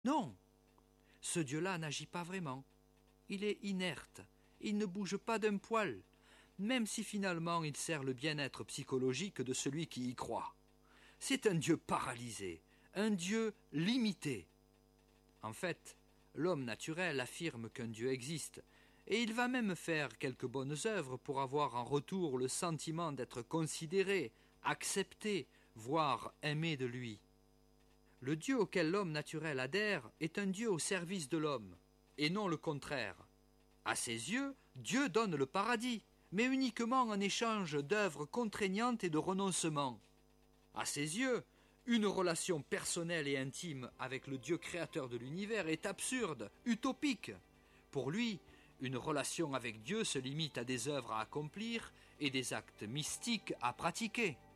Non, ce Dieu-là n'agit pas vraiment. Il est inerte, il ne bouge pas d'un poil, même si finalement il sert le bien-être psychologique de celui qui y croit. C'est un Dieu paralysé, un Dieu limité. En fait, l'homme naturel affirme qu'un Dieu existe, et il va même faire quelques bonnes œuvres pour avoir en retour le sentiment d'être considéré, accepté, voire aimé de lui. Le Dieu auquel l'homme naturel adhère est un Dieu au service de l'homme, et non le contraire. À ses yeux, Dieu donne le paradis, mais uniquement en échange d'œuvres contraignantes et de renoncements. À ses yeux, une relation personnelle et intime avec le Dieu créateur de l'univers est absurde, utopique. Pour lui, une relation avec Dieu se limite à des œuvres à accomplir et des actes mystiques à pratiquer.